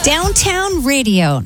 Downtown Radio,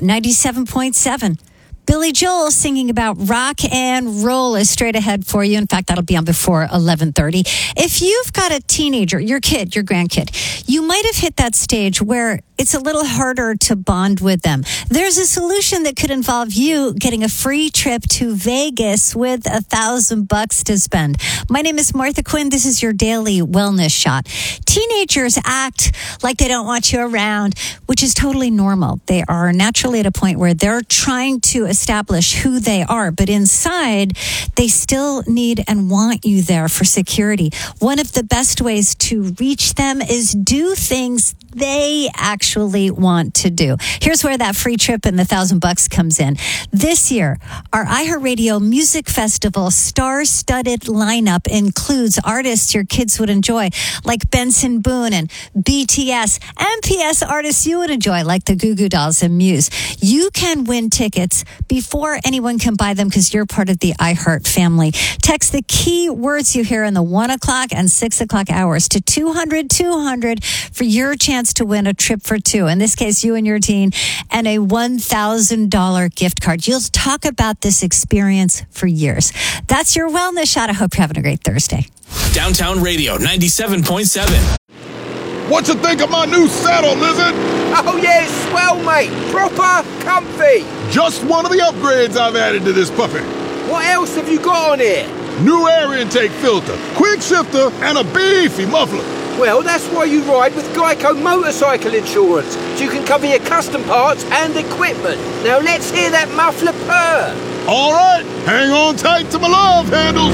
97.7. Billy Joel singing about rock and roll is straight ahead for you. In fact, that'll be on before 11:30. If you've got a teenager, your kid, your grandkid, you might have hit that stage where it's a little harder to bond with them. There's a solution that could involve you getting a free trip to Vegas with $1,000 to spend. My name is Martha Quinn. This is your daily wellness shot. Teenagers act like they don't want you around, which is totally normal. They are naturally at a point where they're trying to establish who they are, but inside they still need and want you there for security. One of the best ways to reach them is do things they actually want to do. Here's where that free trip and the $1,000 comes in. This year, our iHeartRadio Music Festival star-studded lineup includes artists your kids would enjoy, like Benson Boone and BTS, and PS artists you would enjoy, like the Goo Goo Dolls and Muse. You can win tickets before anyone can buy them because you're part of the iHeart family. Text the key words you hear in the 1 o'clock and 6 o'clock hours to 200-200 for your chance to win a trip for two. In this case, you and your teen, and a $1,000 gift card. You'll talk about this experience for years. That's your wellness shot. I hope you're having a great Thursday. Downtown Radio 97.7. What you think of my new saddle, Lizard? Oh yeah, it's swell, mate. Proper comfy. Just one of the upgrades I've added to this puppy. What else have you got on here? New air intake filter, quick shifter, and a beefy muffler. Well, that's why you ride with Geico Motorcycle Insurance, so you can cover your custom parts and equipment. Now let's hear that muffler purr. All right, hang on tight to my love handles.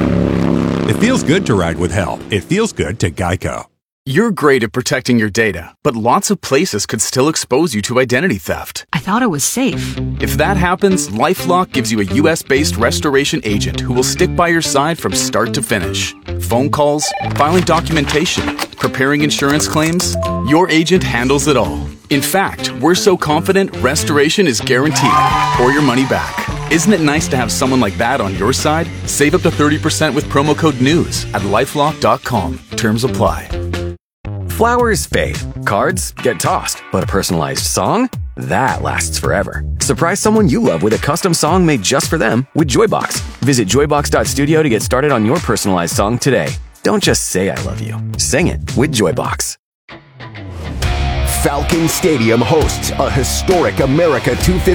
It feels good to ride with help. It feels good to Geico. You're great at protecting your data, but lots of places could still expose you to identity theft. I thought it was safe. If that happens, LifeLock gives you a US-based restoration agent who will stick by your side from start to finish. Phone calls, filing documentation, preparing insurance claims, your agent handles it all. In fact, we're so confident restoration is guaranteed or your money back. Isn't it nice to have someone like that on your side? Save up to 30% with promo code NEWS at lifelock.com. Terms apply. Flowers fade, cards get tossed, but a personalized song? That lasts forever. Surprise someone you love with a custom song made just for them with Joybox. Visit joybox.studio to get started on your personalized song today. Don't just say I love you. Sing it with Joybox. Falcon Stadium hosts a historic America 250